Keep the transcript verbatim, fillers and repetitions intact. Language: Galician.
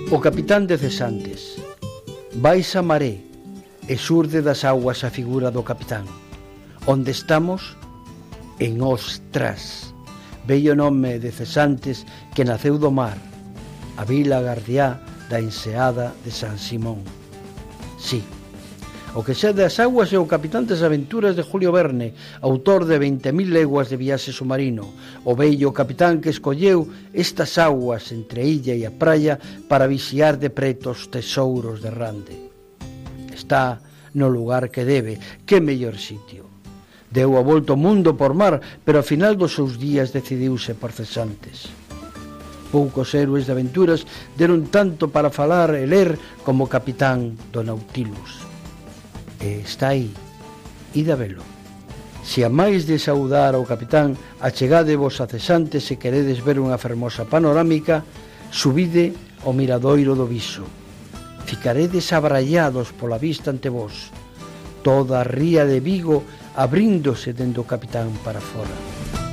O capitán de Cesantes. Vais a maré e surde das augas a figura do capitán. Onde estamos? En Ostras, bello nome de Cesantes que naceu do mar, a vila gardiá da enseada de San Simón. Sí, o que xe das augas é o capitán das aventuras de Julio Verne, autor de veinte mil leguas de viaxe submarino, o bello capitán que escolleu estas augas entre a illa e a praia para vixiar de preto os tesouros de Rande. Está no lugar que debe, que mellor sitio. Deu a volta ao mundo por mar, pero ao final dos seus días decidiuse por Cesantes. Poucos héroes de aventuras deron tanto para falar e ler como o capitán do Nautilus. E está aí, id a velo. Se amais de saudar ao capitán, achegadevos a Cesantes se queredes ver unha fermosa panorámica, subide ao miradoiro do Viso. Ficaredes abrallados pola vista ante vos, toda a ría de Vigo abríndose dende o capitán para fora.